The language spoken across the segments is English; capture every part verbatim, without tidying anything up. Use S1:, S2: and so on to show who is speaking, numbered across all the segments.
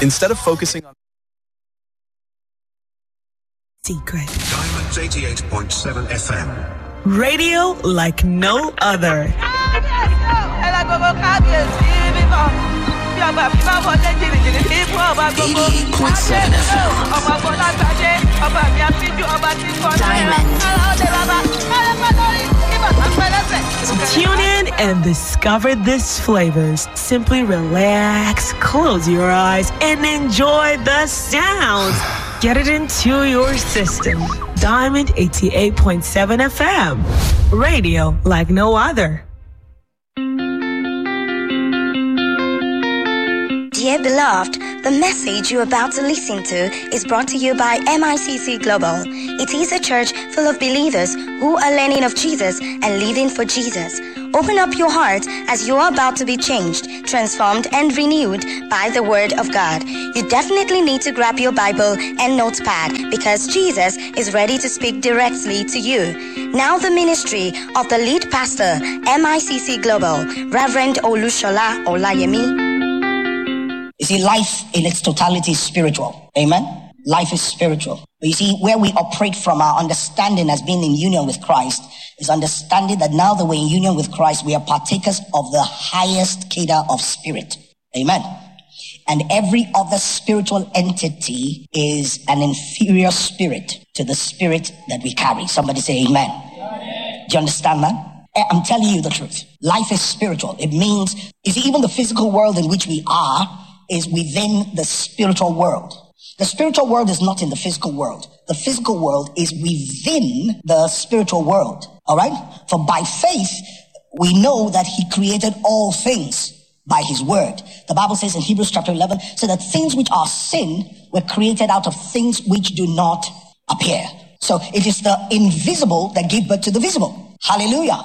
S1: Instead of focusing on
S2: Secret.
S3: Diamonds eighty-eight point seven F M.
S2: Radio like no other.
S4: eighty-eight point seven F M.
S2: Tune in and discover these flavors. Simply relax, close your eyes, and enjoy the sounds. Get it into your system. Diamond eighty-eight point seven F M. Radio like no other.
S5: Dear beloved, the message you're about to listen to is brought to you by M I C C Global. It is a church full of believers who are learning of Jesus and living for Jesus. Open up your heart as you are about to be changed, transformed, and renewed by the Word of God. You definitely need to grab your Bible and notepad because Jesus is ready to speak directly to you. Now the ministry of the lead pastor, M I C C Global, Reverend Olushola Olayemi.
S6: You see, life in its totality is spiritual. Amen? Life is spiritual. But you see, where we operate from our understanding as being in union with Christ is understanding that now that we're in union with Christ, we are partakers of the highest cadre of spirit. Amen? And every other spiritual entity is an inferior spirit to the spirit that we carry. Somebody say amen. Amen. Do you understand that? I'm telling you the truth. Life is spiritual. It means, you see, even the physical world in which we are is within the spiritual world. The spiritual world is not in the physical world. The physical world is within the spiritual world. All right? For by faith, we know that he created all things by his word. The Bible says in Hebrews chapter eleven, so that things which are sin were created out of things which do not appear. So it is the invisible that gave birth to the visible. Hallelujah.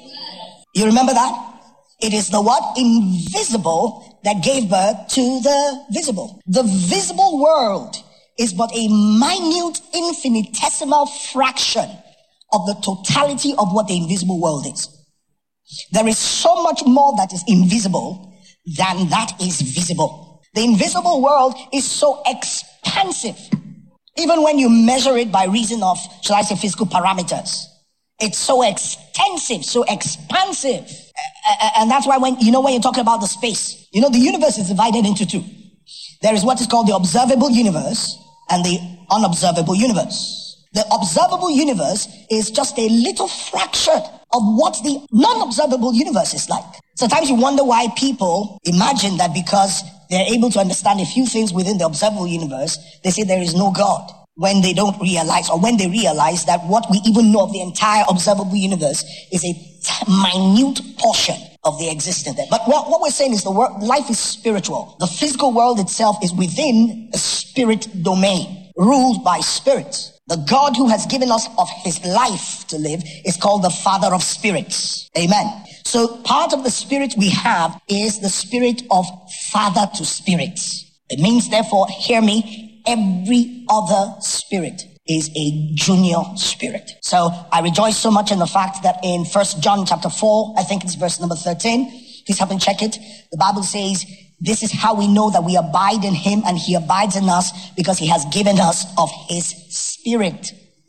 S6: You remember that? It is the what? Invisible that gave birth to the visible. The visible world is but a minute, infinitesimal fraction of the totality of what the invisible world is. There is so much more that is invisible than that is visible. The invisible world is so expansive. Even when you measure it by reason of, shall I say, physical parameters, it's so extensive, so expansive. And that's why when, you know, when you're talking about the space, you know, the universe is divided into two. There is what is called the observable universe and the unobservable universe. The observable universe is just a little fraction of what the non-observable universe is like. Sometimes you wonder why people imagine that because they're able to understand a few things within the observable universe, they say there is no God. When they don't realize, or when they realize that what we even know of the entire observable universe is a t- minute portion of the existence there. But what, what we're saying is the world, life is spiritual. The physical world itself is within a spirit domain, ruled by spirits. The God who has given us of his life to live is called the Father of spirits. Amen. So part of the spirit we have is the spirit of father to spirit. It means, therefore, hear me, every other spirit is a junior spirit. So I rejoice so much in the fact that in First John chapter four, I think it's verse number thirteen, please help me check it. The Bible says, this is how we know that we abide in him and he abides in us, because he has given us of his spirit.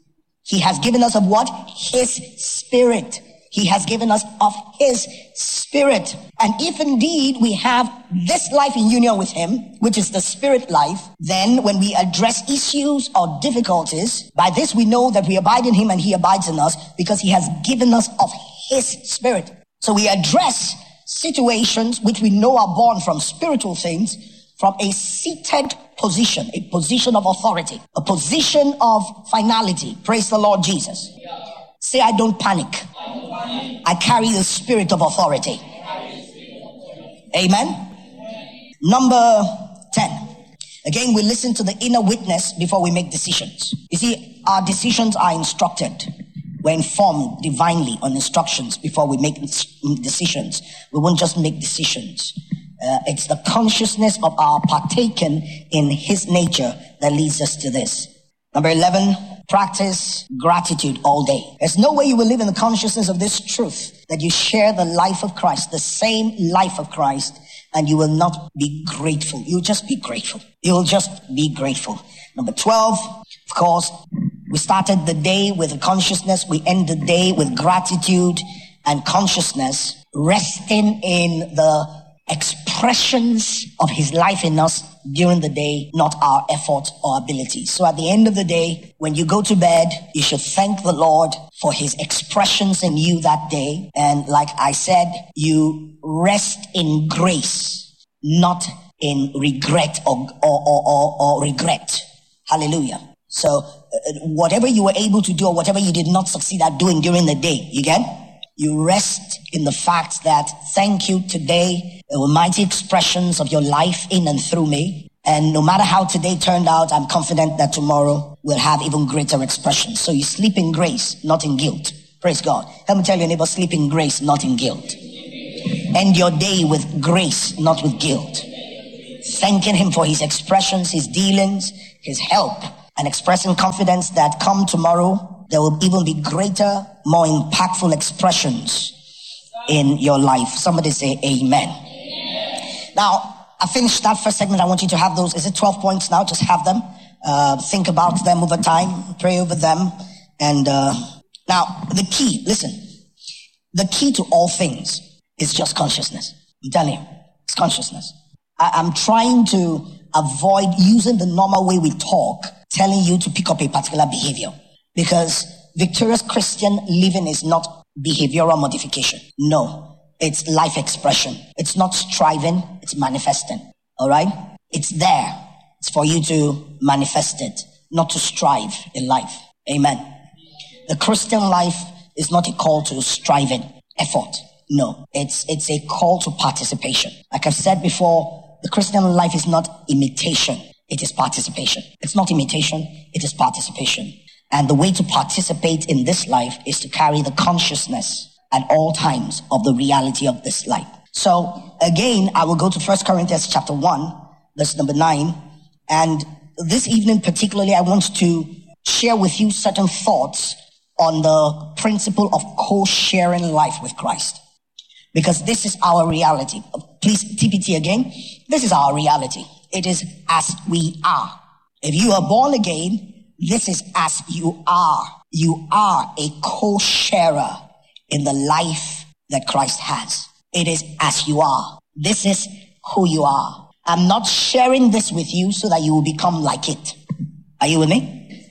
S6: He has given us of what? His spirit. He has given us of his spirit. And if indeed we have this life in union with him, which is the spirit life, then when we address issues or difficulties, by this we know that we abide in him and he abides in us, because he has given us of his spirit. So we address situations which we know are born from spiritual things from a seated position, a position of authority, a position of finality. Praise the Lord Jesus. Say, I don't panic. I carry the spirit of authority. Amen. Number ten. Again, we listen to the inner witness before we make decisions. You see, our decisions are instructed. We're informed divinely on instructions before we make decisions. We won't just make decisions. Uh, it's the consciousness of our partaking in his nature that leads us to this. Number eleven, practice gratitude all day. There's no way you will live in the consciousness of this truth, that you share the life of Christ, the same life of Christ, and you will not be grateful. You'll just be grateful. You'll just be grateful. Number twelve, of course, we started the day with a consciousness. We end the day with gratitude and consciousness, resting in the expressions of his life in us during the day, not our effort or ability. So at the end of the day, when you go to bed, you should thank the Lord for his expressions in you that day. And like I said, you rest in grace, not in regret or, or, or, or, or regret. Hallelujah. So uh, whatever you were able to do or whatever you did not succeed at doing during the day, you get? You rest in the fact that thank you today. There were mighty expressions of your life in and through me. And no matter how today turned out, I'm confident that tomorrow will have even greater expressions. So you sleep in grace, not in guilt. Praise God. Help me tell your neighbor, sleep in grace, not in guilt. End your day with grace, not with guilt. Thanking him for his expressions, his dealings, his help, and expressing confidence that come tomorrow, there will even be greater, more impactful expressions in your life. Somebody say amen. Amen. Now, I finished that first segment. I want you to have those. Is it twelve points now? Just have them. Uh, think about them over time. Pray over them. And uh, now, the key, listen. The key to all things is just consciousness. I'm telling you, it's consciousness. I, I'm trying to avoid using the normal way we talk, telling you to pick up a particular behavior. Because victorious Christian living is not behavioral modification. No, it's life expression. It's not striving, it's manifesting. All right? It's there. It's for you to manifest it, not to strive in life. Amen. The Christian life is not a call to striving, effort. No, it's, it's a call to participation. Like I've said before, the Christian life is not imitation. It is participation. It's not imitation. It is participation. And the way to participate in this life is to carry the consciousness at all times of the reality of this life. So again, I will go to First Corinthians chapter one, verse number nine. And this evening particularly, I want to share with you certain thoughts on the principle of co-sharing life with Christ. Because this is our reality. Please, T P T again. This is our reality. It is as we are. If you are born again, this is as you are. You are a co-sharer in the life that Christ has. It is as you are. This is who you are. I'm not sharing this with you so that you will become like it. Are you with me?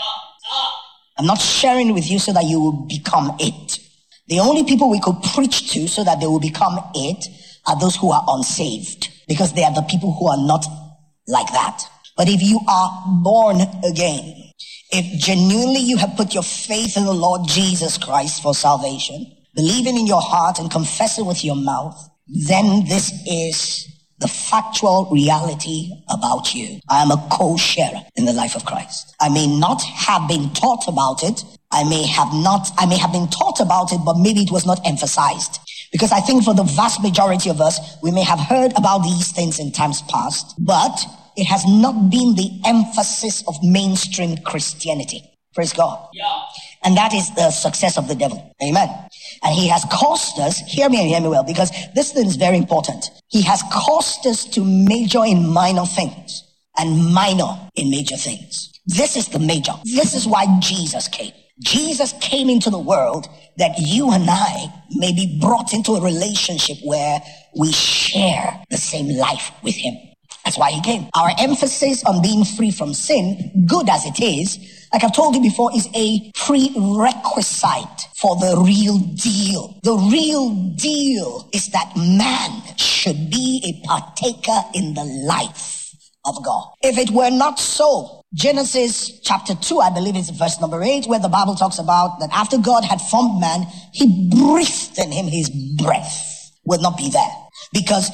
S6: I'm not sharing it with you so that you will become it. The only people we could preach to so that they will become it are those who are unsaved, because they are the people who are not like that. But if you are born again, if genuinely you have put your faith in the Lord Jesus Christ for salvation, believing in your heart and confessing with your mouth, then this is the factual reality about you. I am a co-sharer in the life of Christ. I may not have been taught about it. I may have not, I may have been taught about it, but maybe it was not emphasized. Because I think for the vast majority of us, we may have heard about these things in times past, but it has not been the emphasis of mainstream Christianity. Praise God. Yeah. And that is the success of the devil. Amen. And he has caused us, hear me and hear me well, because this thing is very important. He has caused us to major in minor things and minor in major things. This is the major. This is why Jesus came. Jesus came into the world that you and I may be brought into a relationship where we share the same life with him. That's why he came. Our emphasis on being free from sin, good as it is, like I've told you before, is a prerequisite for the real deal. The real deal is that man should be a partaker in the life of God. If it were not so, Genesis chapter two, I believe is verse number eight, where the Bible talks about that after God had formed man, he breathed in him his breath, would not be there. Because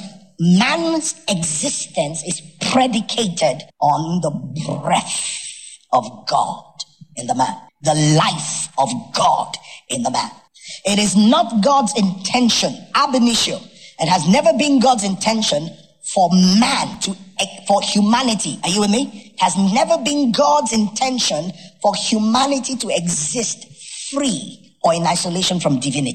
S6: man's existence is predicated on the breath of God in the man, the life of God in the man. It is not God's intention, ab initio, it has never been God's intention for man to, for humanity, are you with me? It has never been God's intention for humanity to exist free or in isolation from divinity.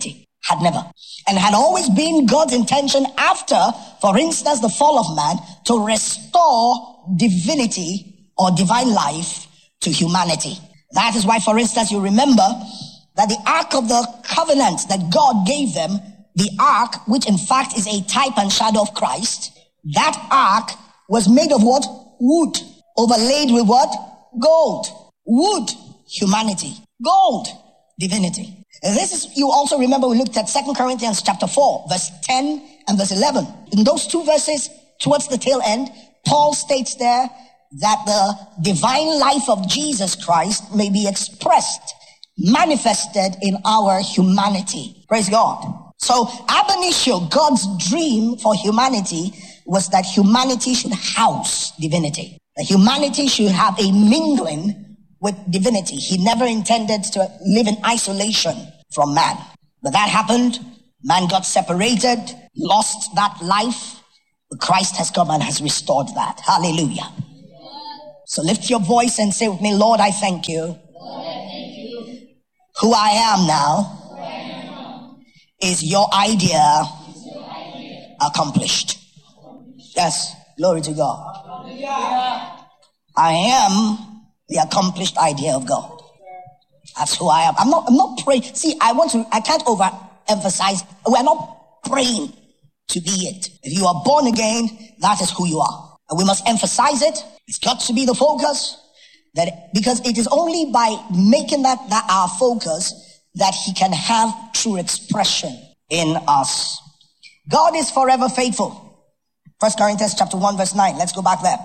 S6: Had never. And had always been God's intention after, for instance, the fall of man, to restore divinity or divine life to humanity. That is why, for instance, you remember that the Ark of the Covenant that God gave them, the Ark, which in fact is a type and shadow of Christ, that Ark was made of what? Wood. Overlaid with what? Gold. Wood, humanity. Gold, divinity. And this is, you also remember we looked at Second Corinthians chapter four, verse ten and verse eleven. In those two verses, towards the tail end, Paul states there that the divine life of Jesus Christ may be expressed, manifested in our humanity. Praise God. So ab initio, God's dream for humanity was that humanity should house divinity. That humanity should have a mingling with divinity. He never intended to live in isolation from man. But that happened. Man got separated, lost that life. But Christ has come and has restored that. Hallelujah. So lift your voice and say with me, Lord, I thank you. Lord, I thank you. Who I am now, Who I am now. Is, your idea is your idea accomplished. Yes, glory to God. Hallelujah. I am the accomplished idea of God. That's who I am. I'm not, I'm not praying. See, I want to, I can't overemphasize. We're not praying to be it. If you are born again, that is who you are. And we must emphasize it. It's got to be the focus. That, because it is only by making that, that our focus that he can have true expression in us. God is forever faithful. First Corinthians chapter one verse nine. Let's go back there.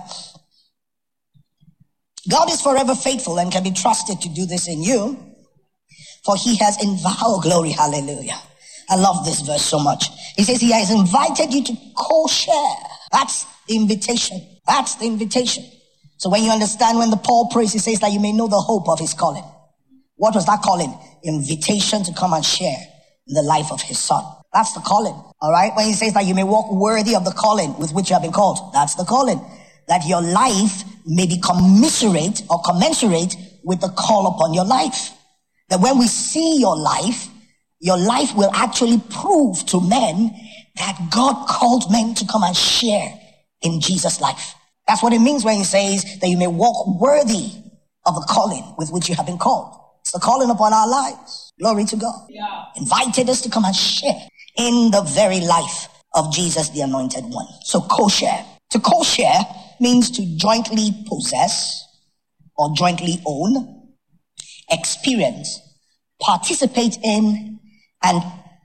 S6: God is forever faithful and can be trusted to do this in you. For he has invited, oh glory, hallelujah. I love this verse so much. He says he has invited you to co-share. That's the invitation. That's the invitation. So when you understand when the Paul prays, he says that you may know the hope of his calling. What was that calling? Invitation to come and share in the life of his son. That's the calling. All right. When he says that you may walk worthy of the calling with which you have been called. That's the calling. That your life may be commiserate or commensurate with the call upon your life. That when we see your life, your life will actually prove to men that God called men to come and share in Jesus' life. That's what it means when he says that you may walk worthy of the calling with which you have been called. It's the calling upon our lives. Glory to God. Yeah. Invited us to come and share in the very life of Jesus, the Anointed One. So co-share. To co-share means to jointly possess or jointly own, experience, participate in, and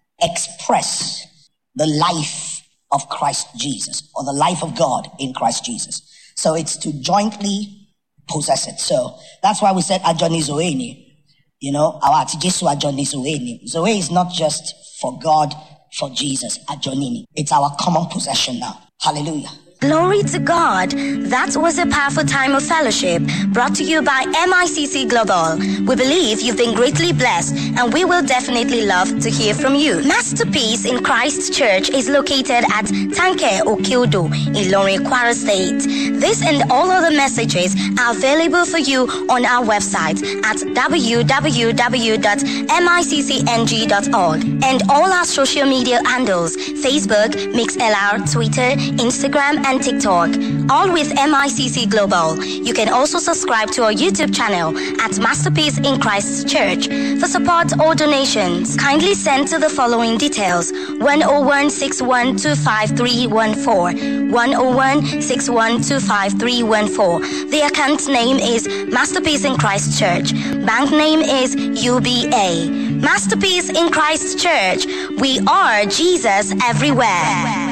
S6: express the life of Christ Jesus, or the life of God in Christ Jesus. So it's to jointly possess it. So that's why we said Ajoni Zoeni. You know, our Jesu Ajoni Zoeni. Zoe is not just for God, for Jesus. Ajonini. It's our common possession now. Hallelujah.
S5: Glory to God. That was a powerful time of fellowship brought to you by M I C C Global. We believe you've been greatly blessed and we will definitely love to hear from you. Masterpiece in Christ Church is located at Tanke Okildo in Ilorin, Kwara State. This and all other messages are available for you on our website at w w w dot m i c c n g dot org and all our social media handles, Facebook, MixLR, Twitter, Instagram, and TikTok, all with M I C C Global. You can also subscribe to our YouTube channel at Masterpiece in Christ Church. For support or donations, kindly send to the following details: one oh one, six one two five, three one four, one oh one, six one two five, three one four. The account name is Masterpiece in Christ Church. Bank name is U B A. Masterpiece in Christ Church. We are Jesus everywhere.